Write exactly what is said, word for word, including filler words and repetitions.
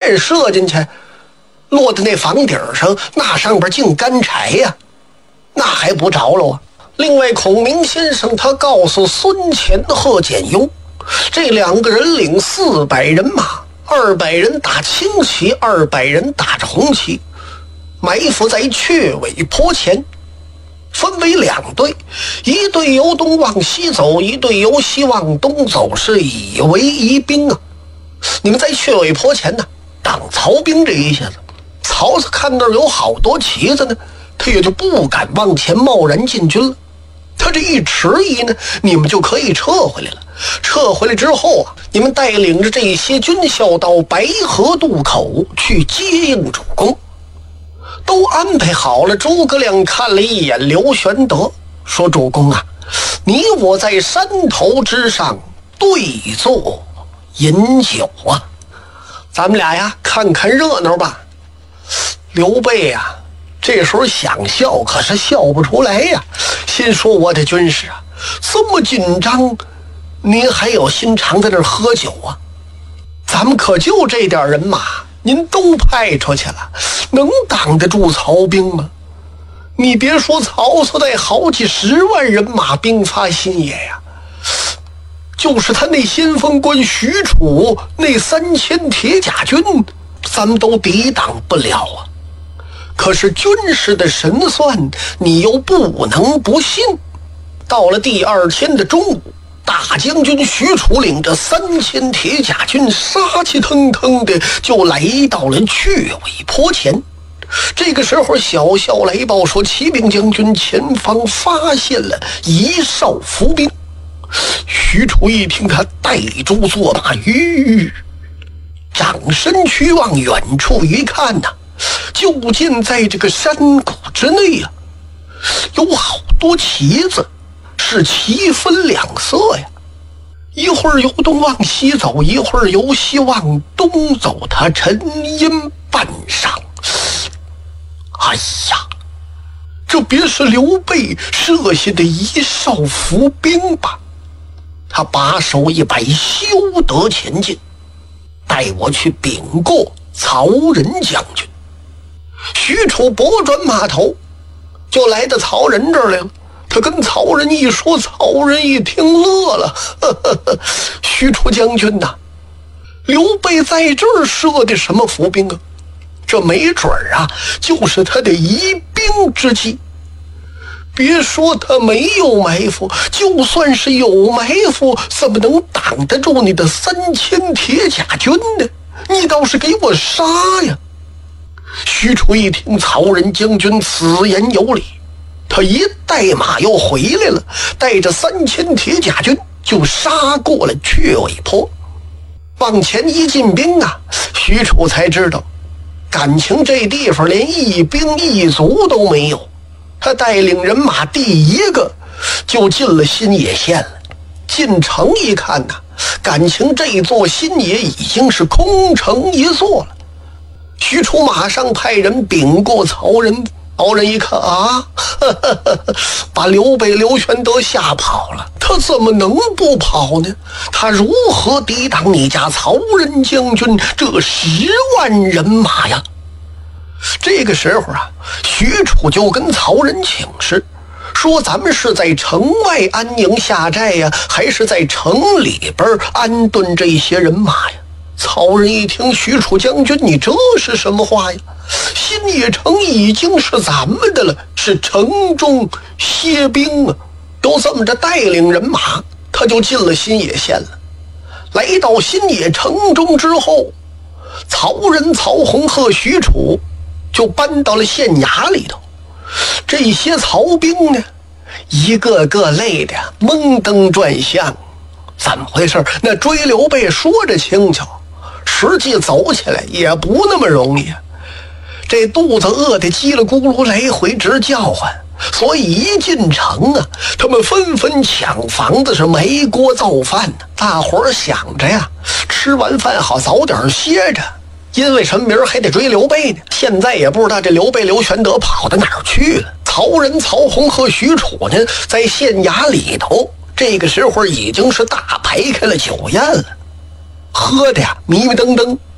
箭射进去，落在那房顶上，那上边净干柴呀、啊，那还不着了啊！另外，孔明先生他告诉孙乾和简雍，这两个人领四百人马，二百人打青旗，二百人打着红旗，埋伏在雀尾坡前，分为两队，一队由东往西走，一队由西往东走，是以为疑兵啊！你们在雀尾坡前呢，挡曹兵这一下子。曹操看那儿有好多旗子呢，他也就不敢往前贸然进军了。他这一迟疑呢，你们就可以撤回来了。撤回来之后啊，你们带领着这些军校到白河渡口去接应主公。都安排好了。诸葛亮看了一眼刘玄德，说：“主公啊，你我在山头之上对坐饮酒啊，咱们俩呀看看热闹吧。”刘备呀、啊，这时候想笑，可是笑不出来呀。心说：“我的军师啊，这么紧张，您还有心肠在这儿喝酒啊？咱们可就这点人马，您都派出去了，能挡得住曹兵吗？你别说曹操带好几十万人马兵发新野呀，就是他那先锋官许褚那三千铁甲军，咱们都抵挡不了啊。可是军事的神算，你又不能不信。”到了第二天的中午，大将军许褚领着三千铁甲军杀气腾腾的就来到了雀尾坡前。这个时候，小校来报说，骑兵将军前方发现了一哨伏兵。许褚一听，他带住作马，吁，掌身去往远处一看呐、啊，就见在这个山谷之内啊，有好多旗子，是旗分两色呀，一会儿由东往西走，一会儿由西往东走，它沉阴半上。哎呀，这别是刘备设下的一哨伏兵吧？他把手一摆，休得前进，带我去禀过曹仁将军。许褚拨转马头，就来到曹仁这儿来了。他跟曹仁一说，曹仁一听乐了，呵呵呵，许褚将军呐、啊，刘备在这儿设的什么伏兵啊？这没准儿啊，就是他的疑兵之计。别说他没有埋伏，就算是有埋伏，怎么能挡得住你的三千铁甲军呢？你倒是给我杀呀！许褚一听曹仁将军此言有理，他一带马又回来了，带着三千铁甲军就杀过了雀尾坡。往前一进兵啊，许褚才知道，感情这地方连一兵一卒都没有。他带领人马第一个就进了新野县了。进城一看呐、啊，感情这座新野已经是空城一座了。许褚马上派人禀过曹仁，曹仁一看啊，呵呵呵，把刘备刘玄德吓跑了。他怎么能不跑呢？他如何抵挡你家曹仁将军这十万人马呀？这个时候啊，许褚就跟曹仁请示，说咱们是在城外安营下寨呀，还是在城里边安顿这些人马呀？曹仁一听，许褚将军，你这是什么话呀？新野城已经是咱们的了，是城中歇兵啊。都这么着带领人马，他就进了新野县了。来到新野城中之后，曹仁、曹洪和许褚就搬到了县衙里头。这些曹兵呢，一个个累的蒙登转向。怎么回事？那追刘备说着轻巧，实际走起来也不那么容易。这肚子饿得叽里咕噜来回直叫唤，所以一进城啊，他们纷纷抢房子，是煤锅造饭呢。大伙儿想着呀，吃完饭好早点歇着，因为什么明儿还得追刘备呢。现在也不知道这刘备刘玄德跑到哪儿去了。曹仁、曹洪和许褚呢，在县衙里头，这个时候已经是大排开了酒宴了，喝的呀迷迷瞪瞪。